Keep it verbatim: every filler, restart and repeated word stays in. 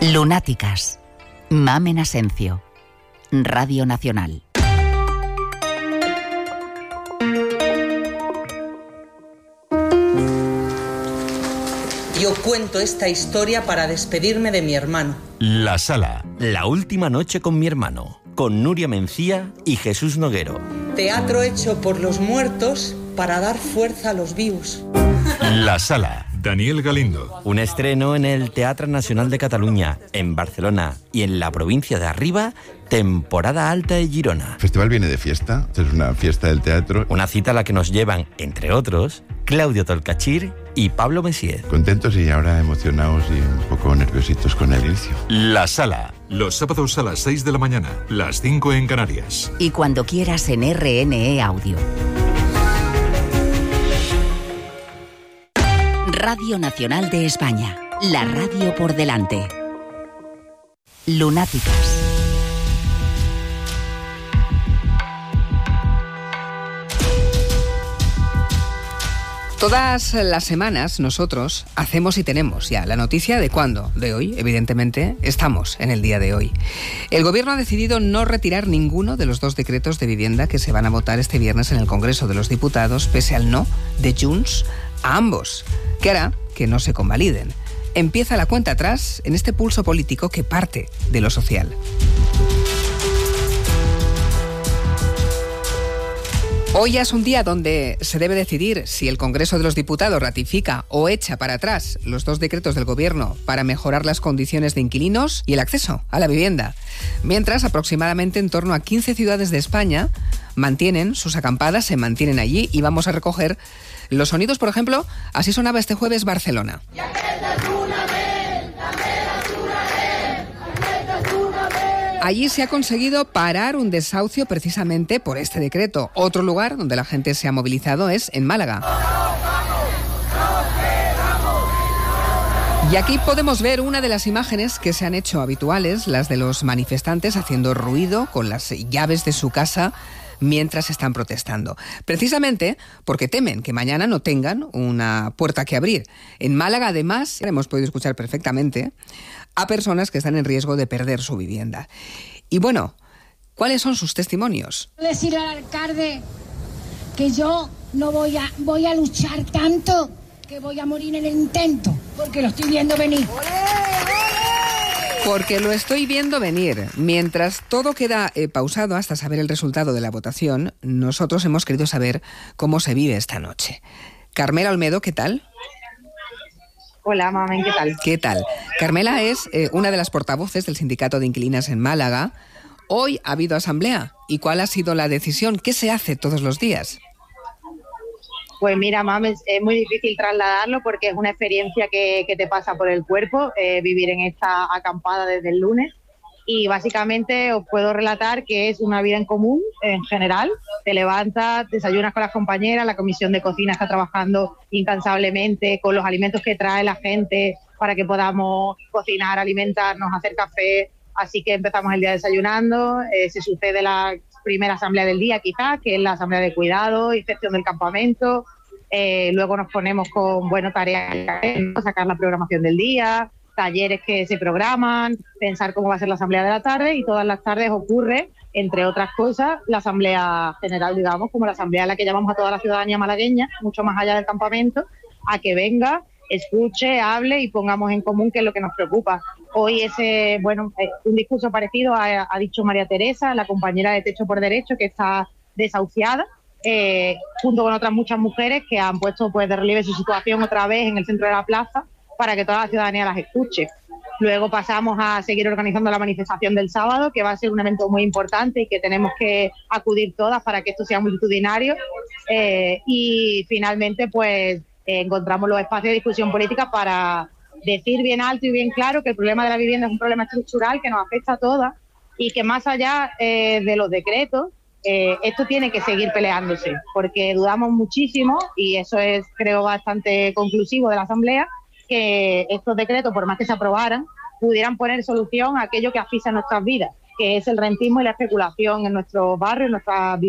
Lunáticas. Mamen Asencio. Radio Nacional. Yo cuento esta historia para despedirme de mi hermano. La Sala, la última noche con mi hermano, con Nuria Mencía y Jesús Noguero. Teatro hecho por los muertos para dar fuerza a los vivos. La Sala. Daniel Galindo. Un estreno en el Teatre Nacional de Cataluña, en Barcelona y en la provincia de Arriba, temporada alta de Girona. El festival viene de fiesta, es una fiesta del teatro. Una cita a la que nos llevan, entre otros, Claudio Tolcachir y Pablo Messier. Contentos y ahora emocionados y un poco nerviositos con el inicio. La Sala. Los sábados a las seis de la mañana, las cinco en Canarias. Y cuando quieras en R N E Audio. Radio Nacional de España. La radio por delante. Lunáticas. Todas las semanas nosotros hacemos y tenemos ya la noticia de cuándo, de hoy, evidentemente, estamos en el día de hoy. El Gobierno ha decidido no retirar ninguno de los dos decretos de vivienda que se van a votar este viernes en el Congreso de los Diputados, pese al no de Junts a ambos, que hará que no se convaliden. Empieza la cuenta atrás en este pulso político que parte de lo social. Hoy ya es un día donde se debe decidir si el Congreso de los Diputados ratifica o echa para atrás los dos decretos del Gobierno para mejorar las condiciones de inquilinos y el acceso a la vivienda. Mientras, aproximadamente en torno a quince ciudades de España mantienen sus acampadas, se mantienen allí, y vamos a recoger los sonidos. Por ejemplo, así sonaba este jueves Barcelona. Allí se ha conseguido parar un desahucio precisamente por este decreto. Otro lugar donde la gente se ha movilizado es en Málaga. Y aquí podemos ver una de las imágenes que se han hecho habituales, las de los manifestantes haciendo ruido con las llaves de su casa mientras están protestando. Precisamente porque temen que mañana no tengan una puerta que abrir. En Málaga, además, hemos podido escuchar perfectamente a personas que están en riesgo de perder su vivienda. Y bueno, ¿cuáles son sus testimonios? Decirle al alcalde que yo no voy a, voy a luchar tanto que voy a morir en el intento, porque lo estoy viendo venir. Porque lo estoy viendo venir. Mientras todo queda eh, pausado hasta saber el resultado de la votación, nosotros hemos querido saber cómo se vive esta noche. Carmela Olmedo, ¿qué tal? Hola, mamen, ¿qué tal? ¿Qué tal? Carmela es eh, una de las portavoces del Sindicato de Inquilinas en Málaga. Hoy ha habido asamblea. ¿Y cuál ha sido la decisión? ¿Qué se hace todos los días? Pues mira, mamen, es muy difícil trasladarlo porque es una experiencia que, que te pasa por el cuerpo, eh, vivir en esta acampada desde el lunes. Y básicamente os puedo relatar que es una vida en común en general. Te levantas, desayunas con las compañeras, la comisión de cocina está trabajando incansablemente con los alimentos que trae la gente para que podamos cocinar, alimentarnos, hacer café. Así que empezamos el día desayunando, eh, se sucede la primera asamblea del día quizás, que es la asamblea de cuidado y gestión del campamento. Eh, luego nos ponemos con, bueno, tareas, sacar la programación del día, talleres que se programan, pensar cómo va a ser la asamblea de la tarde, y todas las tardes ocurre, entre otras cosas, la asamblea general, digamos, como la asamblea a la que llamamos a toda la ciudadanía malagueña, mucho más allá del campamento, a que venga, escuche, hable y pongamos en común qué es lo que nos preocupa. Hoy ese, bueno, un discurso parecido ha, ha dicho María Teresa, la compañera de Techo por Derecho, que está desahuciada, eh, junto con otras muchas mujeres que han puesto pues de relieve su situación otra vez en el centro de la plaza, para que toda la ciudadanía las escuche. Luego pasamos a seguir organizando la manifestación del sábado, que va a ser un evento muy importante y que tenemos que acudir todas para que esto sea multitudinario. Eh, y finalmente, pues, eh, encontramos los espacios de discusión política para decir bien alto y bien claro que el problema de la vivienda es un problema estructural que nos afecta a todas y que más allá eh, de los decretos, eh, esto tiene que seguir peleándose, porque dudamos muchísimo, y eso es, creo, bastante conclusivo de la Asamblea, que estos decretos, por más que se aprobaran, pudieran poner solución a aquello que asfixia nuestras vidas, que es el rentismo y la especulación en nuestros barrios, en nuestras viviendas.